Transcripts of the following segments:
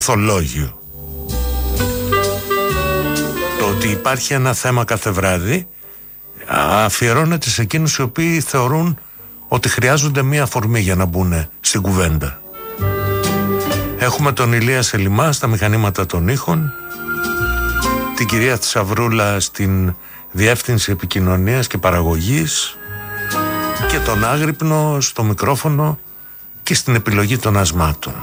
ορθολόγιο. Το ότι υπάρχει ένα θέμα κάθε βράδυ αφιερώνεται σε εκείνους οι οποίοι θεωρούν ότι χρειάζονται μία αφορμή για να μπουν στην κουβέντα. Έχουμε τον Ηλία Σελιμά στα μηχανήματα των ήχων, την κυρία Θησαυρούλα στην διεύθυνση επικοινωνίας και παραγωγής και τον Άγρυπνο στο μικρόφωνο και στην επιλογή των ασμάτων.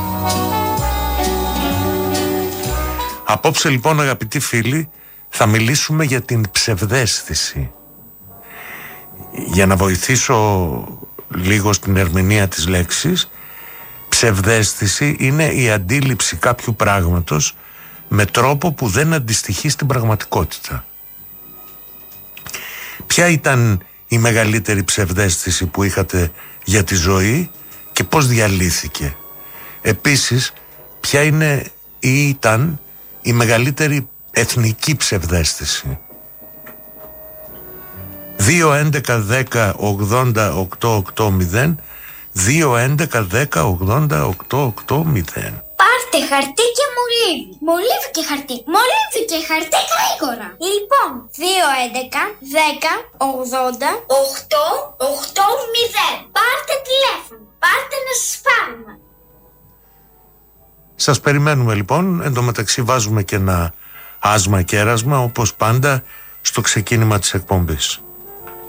Απόψε λοιπόν, αγαπητοί φίλοι, θα μιλήσουμε για την ψευδαίσθηση. Για να βοηθήσω λίγο στην ερμηνεία της λέξης, ψευδαίσθηση είναι η αντίληψη κάποιου πράγματος με τρόπο που δεν αντιστοιχεί στην πραγματικότητα. Ποια ήταν η μεγαλύτερη ψευδαίσθηση που είχατε για τη ζωή και πώς διαλύθηκε? Επίσης, ποια είναι ή ήταν η μεγαλύτερη εθνική ψευδαίσθηση? 2-11-10-80-8-8-0 2-11-10-80-8-8-0. Πάρτε χαρτί και μολύβι. Μολύβι και χαρτί. Μολύβι και χαρτί γρήγορα. Λοιπόν, 2-11-10-80-8-8-0. Πάρτε τηλέφωνο. Πάρτε να σας πάρουμε. Σας περιμένουμε λοιπόν. Εν τω μεταξύ βάζουμε και ένα άσμα και έρασμα, όπως πάντα στο ξεκίνημα της εκπομπής.